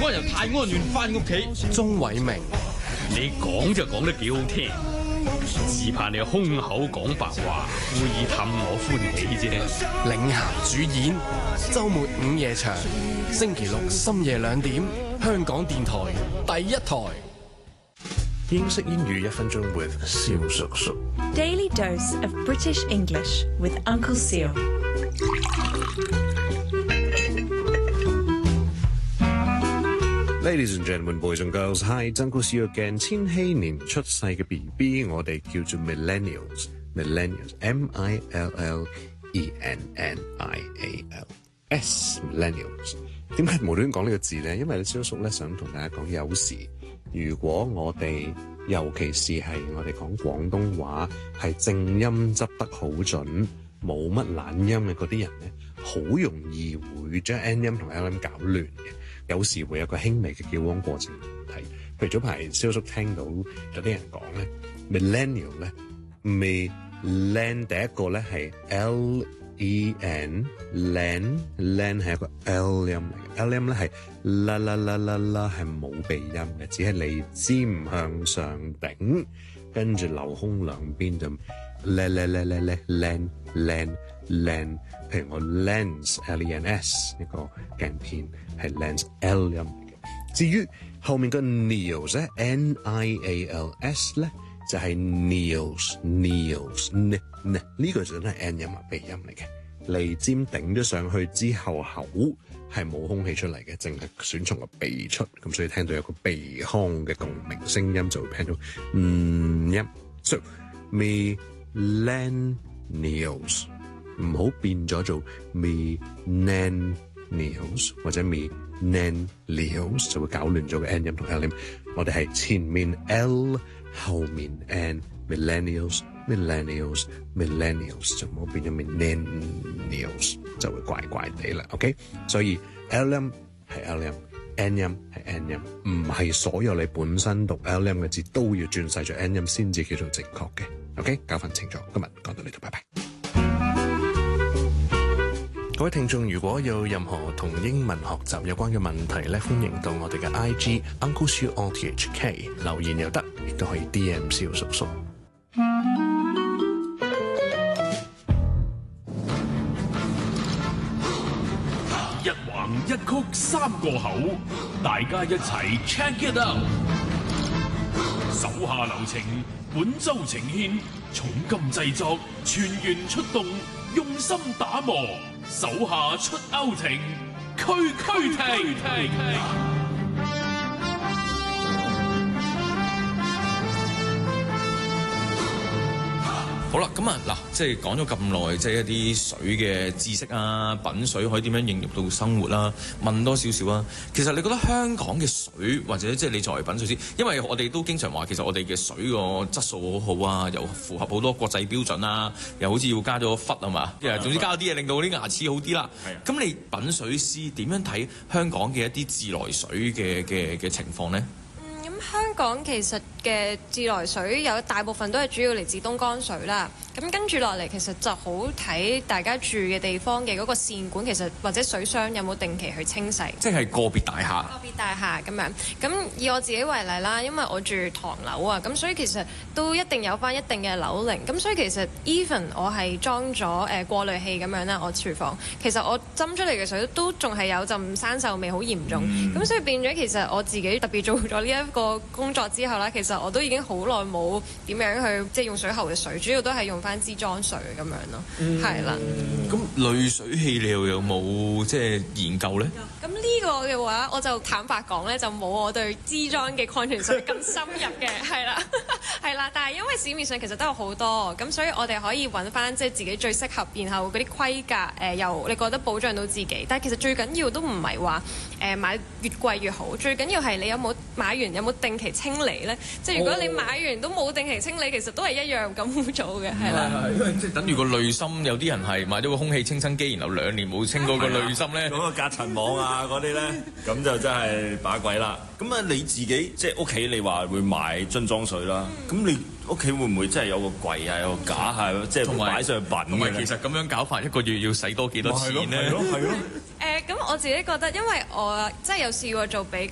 安由泰安縣翻屋企。 鐘偉明， 你講就講得幾好聽，只怕你空口講白話，故意氹我歡喜啫。 領銜主演，週末午夜場，星期六深夜2點，香港電台第一台。 英式英語1分鐘 with 蕭叔叔。 Daily dose of British English with Uncle Seal. Ladies and gentlemen, boys and girls, hi, Uncle Seal again. 千禧年出世嘅 BB， 我哋叫做 millennials， millennials，M-I-L-L-E-N-N-I-A-L-S， millennials。點解無端講呢個字咧？因為蕭叔叔咧想同大家講，有時如果我哋尤其是係我哋講廣東話係正音執得好準，冇乜懶音嘅嗰啲人咧，好容易會將 N 音同 L 音搞亂嘅。有時會有個輕微嘅矯枉過程問題。譬如早排蕭叔聽到有啲人講咧 millennial 咧 millenn 第一個咧係 L-E-N len 係一個 L 音嚟嘅 L 音咧係啦啦啦啦啦係冇鼻音嘅，只係脷尖向上頂，跟住留空兩邊就 len。譬如我 lens L-E-N-S 一個鏡片係 lens L 音嚟嘅。至於後面個 Niels 咧 N-I-A-L-S 咧就係 Niels 呢個就真係 N 音啊，鼻音嚟嘅。脷尖頂咗上去之後，口係冇空氣出嚟嘅，淨係選從個鼻出，咁所以聽到有個鼻腔嘅共鳴聲音就會聽到音。So millennials 唔好變咗做 millennials 或者 millennials 就會搞亂咗個 N 音同 L 音。我哋係前面 L 後面 N millennials 就唔好變咗 millennials 就會怪怪地啦。OK， 所以 L 音係 L 音 N 音係 N 音，唔係所有你本身讀 L 音嘅字都要轉晒做 N 音先至叫做正確嘅。OK， 搞翻清楚。今日講到呢度，拜拜。 各位聽眾，如果有任何同英文學習有關嘅問題咧，歡迎到我哋嘅 IG Uncle Seal on THK 留言又得，亦都可以 DM 蕭叔叔。 一橫一曲三個口，大家一齊 check it out。手下留情，本周呈獻重金製作，全員出動，用心打磨。手下出歐庭，區停。 好啦，咁啊嗱，即係講咗咁耐，即係一啲水嘅知識啊，品水可以點樣應用到生活啦？問多少少啊？其實你覺得香港嘅水，或者即係你作為品水師，因為我哋都經常話，其實我哋嘅水個質素好好啊，又符合好多國際標準啊，又好似要加咗氟啊嘛，總之加啲嘢令到啲牙齒好啲啦。咁你品水師點樣睇香港嘅一啲自來水嘅情況呢？ 香港其實嘅自來水有大部分都係主要嚟自東江水啦。咁跟住落嚟，其實就好睇大家住嘅地方嘅嗰個線管，其實或者水箱有冇定期去清洗。 即係個別大廈。 個別大廈咁樣。咁以我自己為例啦，因為我住唐樓啊，咁所以其實都一定有翻一定嘅樓齡。咁所以其實 even 我係裝咗過濾器咁樣啦，我廚房其實我斟出嚟嘅水都仲係有陣生鏽味，好嚴重。咁所以變咗其實我自己特別做咗呢一個工作之後啦，其實我都已經好耐冇點樣去即係用水喉嘅水，主要都係用翻支裝水咁樣咯，係啦。 咁濾水器你又有冇即係研究咧？ 咁呢個嘅話，我就坦白講咧，就冇我對支裝嘅礦泉水咁深入嘅，係啦，係啦。但係因為市面上其實都有好多，咁所以我哋可以揾翻即係自己最適合，然後嗰啲規格又你覺得保障到自己。但係其實最緊要都唔係話買越貴越好，最緊要係你有冇買完有冇定期清理咧？即係如果你買完都冇定期清理，其實都係一樣咁污糟嘅，係啦。 因為即係等於個濾芯，有啲人係買咗個空氣清新機，然後2年冇清過個濾芯咧， 嗰個隔塵網啊嗰啲咧，咁就真係把鬼啦。咁啊，你自己即係屋企，你話會買樽裝水啦。咁你屋企會唔會真係有個櫃啊，有個架啊，即係擺上品嘅？ 同埋其實咁樣搞法，一個月要使多幾多錢咧？ 係咯。 咁我自己覺得，因為我真係有試過做比較。